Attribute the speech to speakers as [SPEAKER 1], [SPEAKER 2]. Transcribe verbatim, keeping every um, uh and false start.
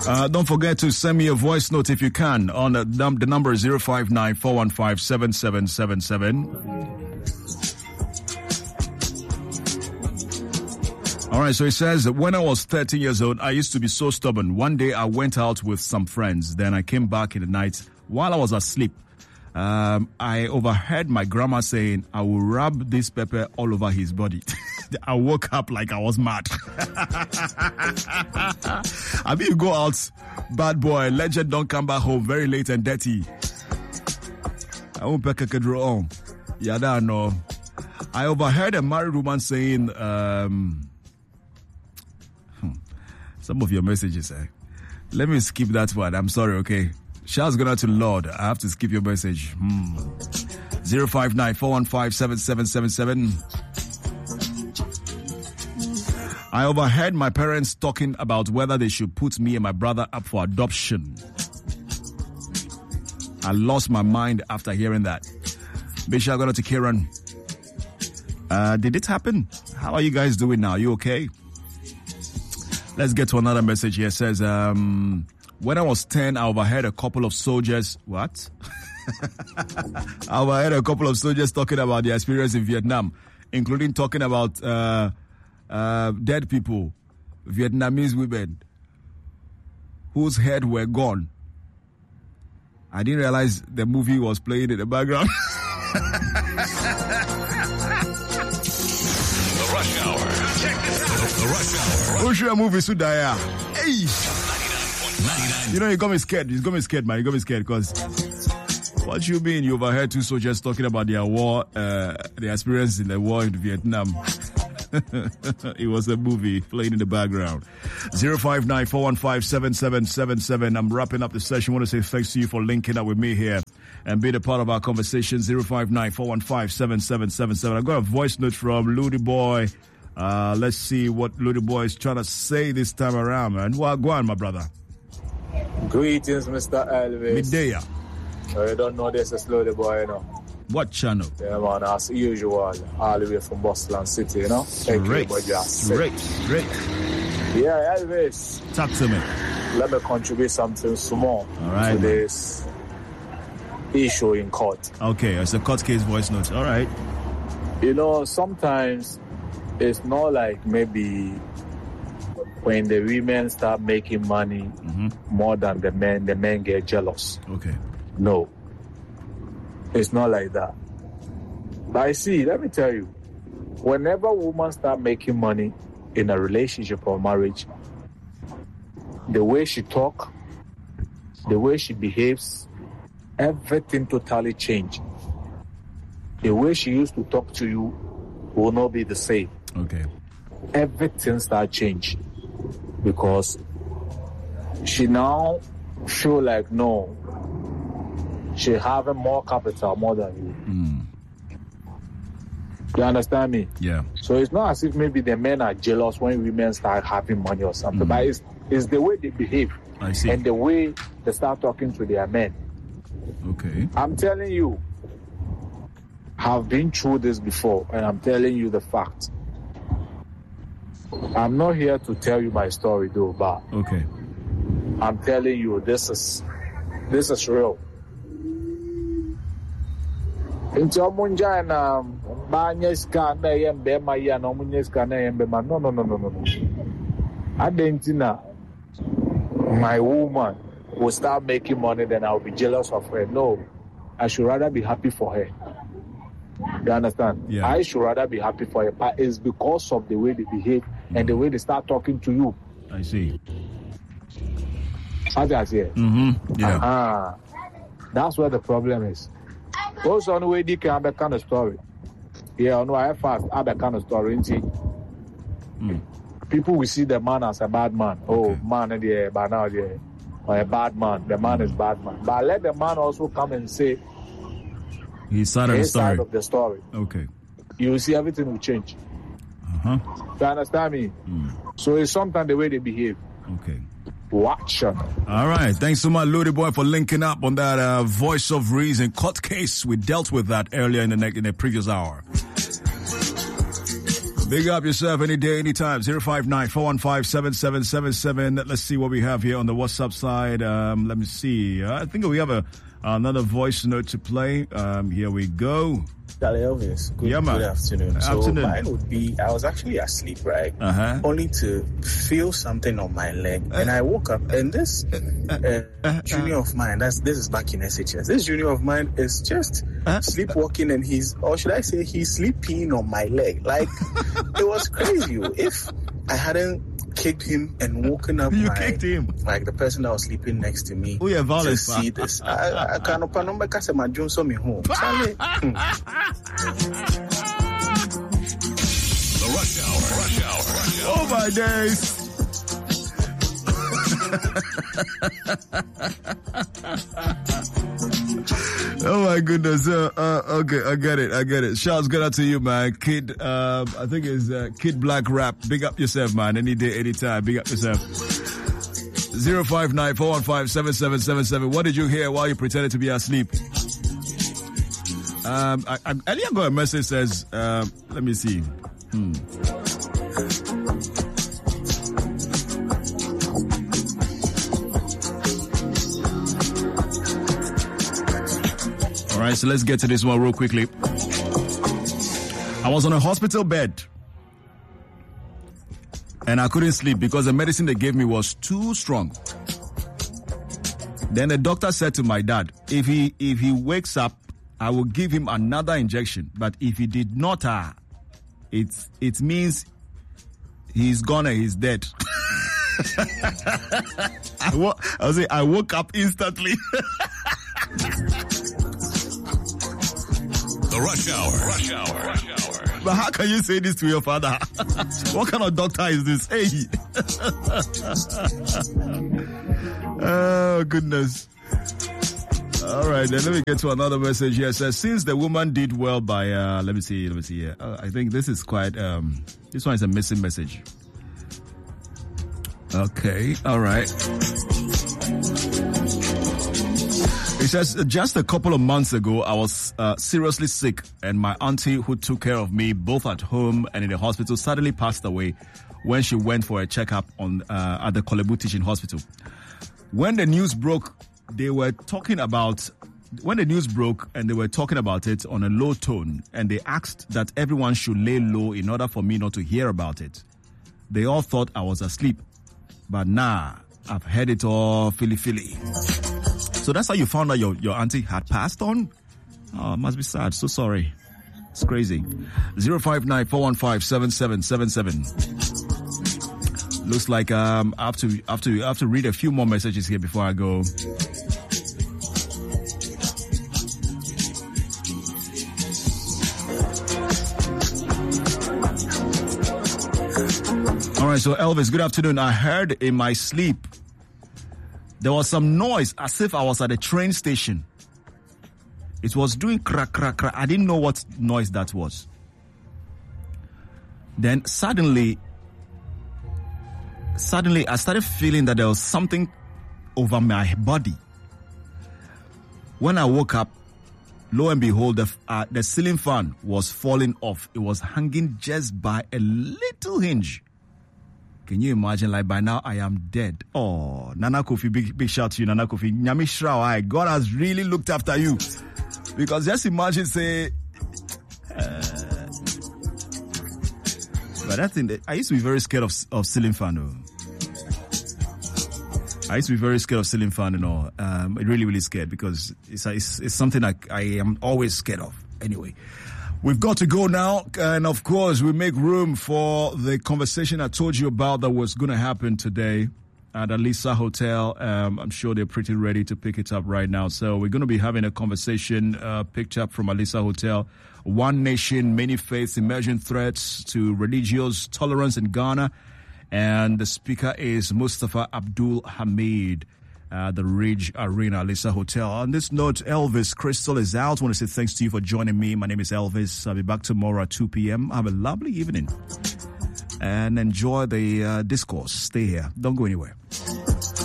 [SPEAKER 1] Uh, don't forget to send me a voice note if you can on the, num- the number zero five nine, four one five, seven seven seven seven. All right, so it says that when I was thirteen years old, I used to be so stubborn. One day I went out with some friends. Then I came back in the night while I was asleep. Um, I overheard my grandma saying, I will rub this pepper all over his body. I woke up like I was mad. I mean, you go out, bad boy, legend, don't come back home very late and dirty. I won't pick a draw on. Yeah, that no. I overheard a married woman saying, um, hmm, some of your messages, eh? Let me skip that one. I'm sorry, okay? Shouts going out to Lord. I have to skip your message. Hmm. zero five nine, four one five, seven seven seven seven. I overheard my parents talking about whether they should put me and my brother up for adoption. I lost my mind after hearing that. Big shout out to Kieran. Uh, did it happen? How are you guys doing now? You okay? Let's get to another message here. It says, um... when I was ten, I overheard a couple of soldiers. What? I overheard a couple of soldiers talking about their experience in Vietnam, including talking about uh, uh, dead people, Vietnamese women whose head were gone. I didn't realize the movie was playing in the background.
[SPEAKER 2] The Rush Hour. Check this out. The Rush Hour.
[SPEAKER 1] Who's your movie, Sudaya? Hey! You know, you got me scared. You got me scared, man. You got me scared because what you mean? You overheard two soldiers talking about their war, uh, their experience in the war in Vietnam. It was a movie playing in the background. zero five nine, four one five, seven seven seven seven. I'm wrapping up the session. I want to say thanks to you for linking up with me here and being a part of our conversation. zero five nine, four one five, seven seven seven seven. I got a voice note from Ludi Boy. Uh, let's see what Ludi Boy is trying to say this time around, man. Well, go on, my brother.
[SPEAKER 3] Greetings, Mister Elvis.
[SPEAKER 1] Midday.
[SPEAKER 3] Oh, you don't know this is Ludi Boy, you know.
[SPEAKER 1] What channel?
[SPEAKER 3] Yeah, man, as usual, all the way from Boston City, you know. Thank
[SPEAKER 1] Straight,
[SPEAKER 3] you,
[SPEAKER 1] straight, straight.
[SPEAKER 3] Yeah, Elvis.
[SPEAKER 1] Talk to me.
[SPEAKER 3] Let me contribute something small
[SPEAKER 1] All right,
[SPEAKER 3] to
[SPEAKER 1] man.
[SPEAKER 3] this issue in court.
[SPEAKER 1] Okay, it's a court case voice note. All right.
[SPEAKER 3] You know, sometimes it's not like maybe when the women start making money
[SPEAKER 1] mm-hmm.
[SPEAKER 3] more than the men, the men get jealous.
[SPEAKER 1] Okay.
[SPEAKER 3] No. It's not like that. But I see, let me tell you, whenever women start making money in a relationship or marriage, the way she talk, the way she behaves, everything totally change. The way she used to talk to you will not be the same.
[SPEAKER 1] Okay.
[SPEAKER 3] Everything start change because she now feel like no, she having more capital more than you.
[SPEAKER 1] Mm.
[SPEAKER 3] You understand me?
[SPEAKER 1] Yeah.
[SPEAKER 3] So it's not as if maybe the men are jealous when women start having money or something,
[SPEAKER 1] Mm.
[SPEAKER 3] but it's, it's the way they behave.
[SPEAKER 1] I see.
[SPEAKER 3] And the way they start talking to their men.
[SPEAKER 1] Okay.
[SPEAKER 3] I'm telling you, I've been through this before, and I'm telling you the fact. I'm not here to tell you my story though, but
[SPEAKER 1] okay.
[SPEAKER 3] I'm telling you this is this is real. Nti omunja na banya ska na yembe ma ya na omunja ska na yembe ma no no no no no. Adentina my woman will start making money, then I'll be jealous of her. No, I should rather be happy for her. You understand?
[SPEAKER 1] Yeah.
[SPEAKER 3] I should rather be happy for her, but it's because of the way they behave mm. and the way they start talking to you.
[SPEAKER 1] I see.
[SPEAKER 3] How that's here?
[SPEAKER 1] Mm-hmm. Yeah.
[SPEAKER 3] Uh-huh. That's where the problem is. Also, on the way they can have that kind of story. Yeah, no, I fast have that kind of story. Mm. People will see the man as a bad man. Oh, okay. Man, yeah, but now, yeah, or a bad man. The man mm. is bad man. But let the man also come and say
[SPEAKER 1] his side of the story.
[SPEAKER 3] Side of the story.
[SPEAKER 1] Okay.
[SPEAKER 3] You will see everything will change.
[SPEAKER 1] Uh-huh.
[SPEAKER 3] You understand me?
[SPEAKER 1] Mm.
[SPEAKER 3] So it's sometimes the way they behave.
[SPEAKER 1] Okay.
[SPEAKER 3] Watch out.
[SPEAKER 1] All right. Thanks so much, Ludi Boy, for linking up on that uh, voice of reason court case. We dealt with that earlier in the ne- in the previous hour. Big up yourself any day, anytime. zero five nine, four one five, seven seven seven seven. Let's see what we have here on the WhatsApp side. Um, let me see. Uh, I think we have a another voice note to play. Um, here we go.
[SPEAKER 4] Charlie Elvis, good,
[SPEAKER 1] yeah,
[SPEAKER 4] good afternoon. So
[SPEAKER 1] afternoon.
[SPEAKER 4] Mine would be, I was actually asleep, right?
[SPEAKER 1] Uh-huh.
[SPEAKER 4] Only to feel something on my leg. Uh, and I woke up, and this uh, uh, junior of mine, that's this is back in S H S. This junior of mine is just uh, sleepwalking, and he's, or should I say, he's sleeping on my leg. Like, it was crazy. If I hadn't kicked him and woken up
[SPEAKER 1] you
[SPEAKER 4] my,
[SPEAKER 1] kicked him
[SPEAKER 4] like the person that was sleeping next to me
[SPEAKER 1] oh, yeah,
[SPEAKER 4] to see this. I can't open my case my John saw me home.
[SPEAKER 2] The Rush Hour. Rush Hour. Rush Hour.
[SPEAKER 1] Oh my days. Oh my goodness. Uh, uh, okay, I get it. I get it. Shouts good out to you, man. Kid, um, I think it's uh, Kid Black Rap. Big up yourself, man. Any day, anytime. Big up yourself. zero five nine, four one five, seven seven seven seven. What did you hear while you pretended to be asleep? Um, I, I, earlier got a message says, um, let me see. Hmm. All right, so let's get to this one real quickly. I was on a hospital bed and I couldn't sleep because the medicine they gave me was too strong. Then the doctor said to my dad, if he if he wakes up, I will give him another injection. But if he did not, uh, it, it means he's gone and he's dead. I, wo- I, was saying, I woke up instantly.
[SPEAKER 2] The Rush Hour. Rush Hour. Rush Hour.
[SPEAKER 1] But how can you say this to your father? What kind of doctor is this? Hey. Oh, goodness. All right, then let me get to another message here. It says, since the woman did well by, uh, let me see, let me see here. Uh, I think this is quite, um, this one is a missing message. Okay, all right. It says, just a couple of months ago, I was uh, seriously sick, and my auntie, who took care of me both at home and in the hospital, suddenly passed away when she went for a checkup on uh, at the Kolebu Teaching Hospital. When the news broke, they were talking about, when the news broke and they were talking about it on a low tone, and they asked that everyone should lay low in order for me not to hear about it. They all thought I was asleep, but nah, I've heard it all, Philly Philly. So that's how you found out your, your auntie had passed on? Oh, it must be sad. So sorry. It's crazy. zero five nine, four one five, seven seven seven seven. Looks like um, I have to, I have to, I have to read a few more messages here before I go. All right, so Elvis, good afternoon. I heard in my sleep there was some noise as if I was at a train station. It was doing crack, crack, crack. I didn't know what noise that was. Then suddenly, suddenly I started feeling that there was something over my body. When I woke up, lo and behold, the, uh, the ceiling fan was falling off. It was hanging just by a little hinge. Can you imagine? Like, by now, I am dead. Oh, Nana Kofi, big, big shout to you, Nana Kofi. Nyami Shrawai, God has really looked after you. Because just imagine, say, uh, but that thing, I used to be very scared of, of ceiling fan, though. I used to be very scared of ceiling fan and all. Um, really, really scared because it's, it's, it's something I, I am always scared of. Anyway. We've got to go now, and of course, we make room for the conversation I told you about that was going to happen today at Alisa Hotel. Um, I'm sure they're pretty ready to pick it up right now. So we're going to be having a conversation uh, picked up from Alisa Hotel. One nation, many faiths, emerging threats to religious tolerance in Ghana. And the speaker is Mustafa Abdul Hamid. Uh, the Ridge Arena, Alisa Hotel. On this note, Elvis Crystal is out. I want to say thanks to you for joining me. My name is Elvis. I'll be back tomorrow at two p.m. Have a lovely evening and enjoy the uh, discourse. Stay here. Don't go anywhere.